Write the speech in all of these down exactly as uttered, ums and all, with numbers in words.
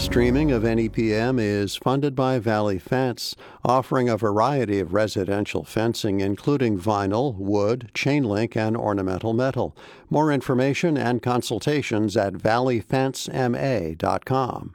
streaming of N E P M is funded by Valley Fence, offering a variety of residential fencing, including vinyl, wood, chain link, and ornamental metal. More information and consultations at valley fence m a dot com.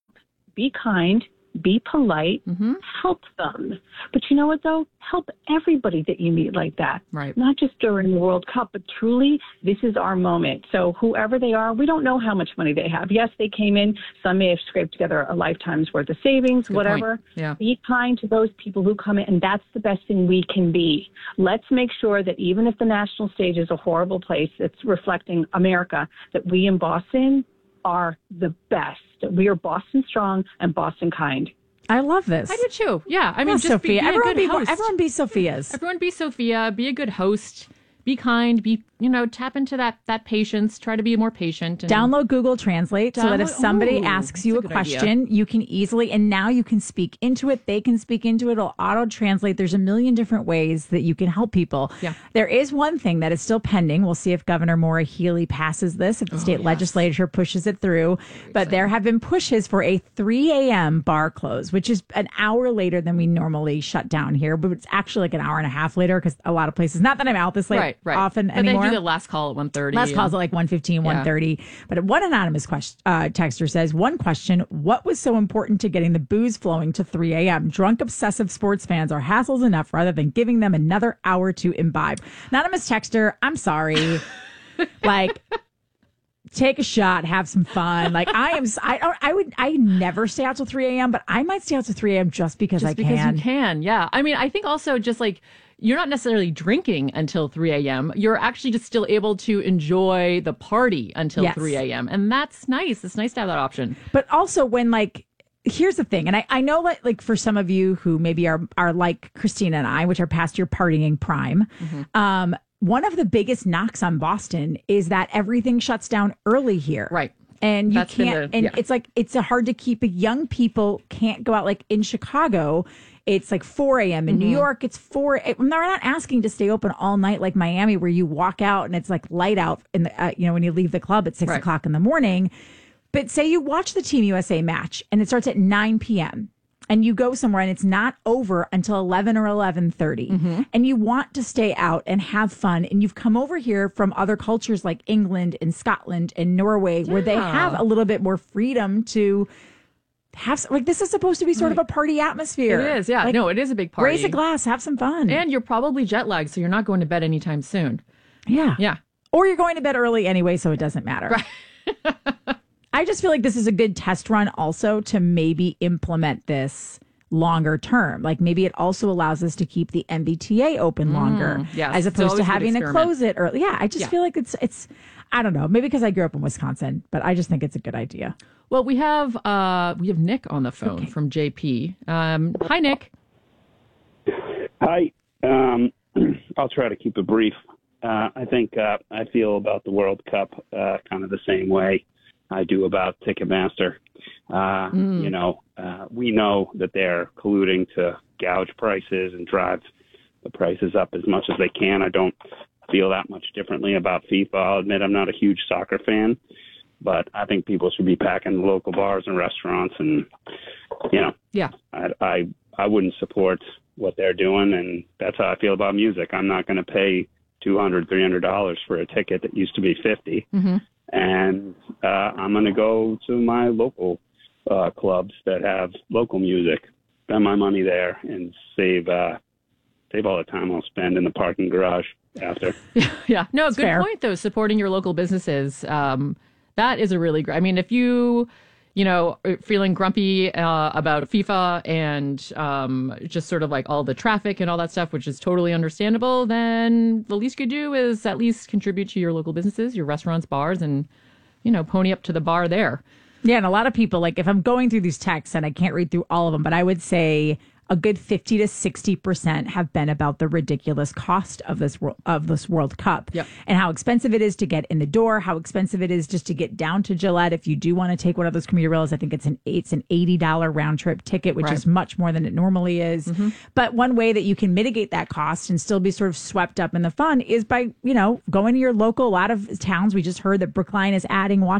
Be kind. Be polite, mm-hmm. help them. But you know what, though? Help everybody that you meet like that. Right. Not just during the World Cup, but truly, this is our moment. So whoever they are, we don't know how much money they have. Yes, they came in. Some may have scraped together a lifetime's worth of savings, Good whatever. Yeah. Be kind to those people who come in, and that's the best thing we can be. Let's make sure that even if the national stage is a horrible place that's reflecting America, that we in Boston are the best. We are Boston strong and Boston kind. I love this. I do too. Yeah. I mean, just Sophia. be, be everyone, a good be, host. everyone be Sophia's. Everyone be Sophia. Be a good host. Be kind. Be, you know, tap into that that patience. Try to be more patient. And download Google Translate download, so that if somebody ooh, asks you a, a question, idea. you can easily, and now you can speak into it. They can speak into it. It'll auto translate. There's a million different ways that you can help people. Yeah. There is one thing that is still pending. We'll see if Governor Maura Healey passes this, if the oh, state yes. legislature pushes it through. Very but exciting. There have been pushes for a three a.m. bar close, which is an hour later than we normally shut down here. But it's actually like an hour and a half later because a lot of places, not that I'm out this late right, right. often but anymore. They do the last call at one thirty. Last call's at like one fifteen, one thirty. Yeah. But one anonymous question, uh, texter says, one question, what was so important to getting the booze flowing to three a.m.? Drunk, obsessive sports fans are hassles enough rather than giving them another hour to imbibe. Anonymous texter, I'm sorry. like, take a shot, have some fun. Like, I am, I don't, I would, I never stay out till three a.m., but I might stay out till three a.m. just because just I because can. Because you can, yeah. I mean, I think also just like, you're not necessarily drinking until three a.m. You're actually just still able to enjoy the party until yes. three a.m. And that's nice. It's nice to have that option. But also when like, here's the thing. And I, I know that like for some of you who maybe are, are like Christina and I, which are past your partying prime, mm-hmm. um, one of the biggest knocks on Boston is that everything shuts down early here. Right. And you That's can't, the, and yeah. it's like, it's a hard to keep, young people can't go out. Like in Chicago, it's like four a.m. In mm-hmm. New York, it's four. They're not asking to stay open all night like Miami, where you walk out and it's like light out in the, uh, you know, when you leave the club at six right. o'clock in the morning. But say you watch the Team U S A match and it starts at nine p.m. and you go somewhere and it's not over until eleven or eleven thirty mm-hmm. and you want to stay out and have fun. And you've come over here from other cultures like England and Scotland and Norway, yeah. where they have a little bit more freedom to have, like, this is supposed to be sort right. of a party atmosphere. It is, yeah. Like, no, it is a big party. Raise a glass, have some fun. And you're probably jet lagged, so you're not going to bed anytime soon. Yeah. Yeah. Or you're going to bed early anyway, so it doesn't matter. Right. I just feel like this is a good test run also to maybe implement this longer term. Like maybe it also allows us to keep the M B T A open longer mm, yes. as opposed to having to close it early. Yeah, I just yeah. feel like it's, it's, I don't know, maybe because I grew up in Wisconsin, but I just think it's a good idea. Well, we have uh, we have Nick on the phone okay. from J P. Um, hi, Nick. Hi. Um, I'll try to keep it brief. Uh, I think uh, I feel about the World Cup uh, kind of the same way I do about Ticketmaster. Uh, mm. You know, uh, we know that they're colluding to gouge prices and drive the prices up as much as they can. I don't feel that much differently about FIFA. I'll admit I'm not a huge soccer fan, but I think people should be packing local bars and restaurants, and you know, yeah, I I, I wouldn't support what they're doing, and that's how I feel about music. I'm not going to pay two hundred, three hundred dollars for a ticket that used to be fifty, mm-hmm. and uh, I'm going to go to my local uh, clubs that have local music, spend my money there, and save uh, save all the time I'll spend in the parking garage after. Yeah, yeah. No, That's good fair. point though. Supporting your local businesses, um, that is a really great. I mean, if you, you know, are feeling grumpy uh, about FIFA and um, just sort of like all the traffic and all that stuff, which is totally understandable, then the least you could do is at least contribute to your local businesses, your restaurants, bars, and you know, pony up to the bar there. Yeah, and a lot of people, like if I'm going through these texts and I can't read through all of them, but I would say a good fifty to sixty percent have been about the ridiculous cost of this wor- of this World Cup yep. and how expensive it is to get in the door, how expensive it is just to get down to Gillette. If you do want to take one of those commuter rails, I think it's an it's an eighty dollars round trip ticket, which right. is much more than it normally is. Mm-hmm. But one way that you can mitigate that cost and still be sort of swept up in the fun is by, you know, going to your local. A lot of towns, we just heard that Brookline is adding